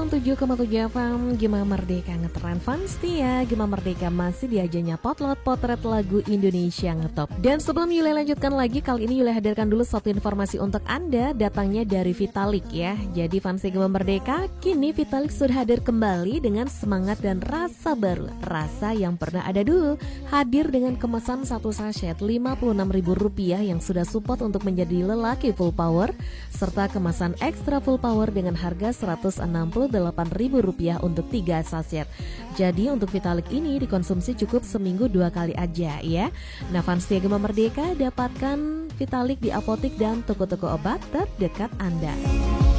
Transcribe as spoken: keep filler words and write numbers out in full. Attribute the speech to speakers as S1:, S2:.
S1: tujuh koma tujuh F M Gema Merdeka ngetren fans ya. Gema Merdeka masih di ajanya Potlot Potret Lagu Indonesia Ngetop. Dan sebelum Yule lanjutkan lagi, kali ini Yule hadirkan dulu satu informasi untuk Anda, datangnya dari Vitalik ya. Jadi fans Gema Merdeka, kini Vitalik sudah hadir kembali dengan semangat dan rasa baru. Rasa yang pernah ada dulu, hadir dengan kemasan satu sachet lima puluh enam ribu rupiah yang sudah support untuk menjadi lelaki full power, serta kemasan ekstra full power dengan harga seratus enam puluh delapan ribu rupiah untuk tiga sachet. Jadi untuk Vitalik ini dikonsumsi cukup seminggu dua kali aja ya. Nah fans Gema Merdeka, dapatkan Vitalik di apotik dan toko-toko obat terdekat Anda.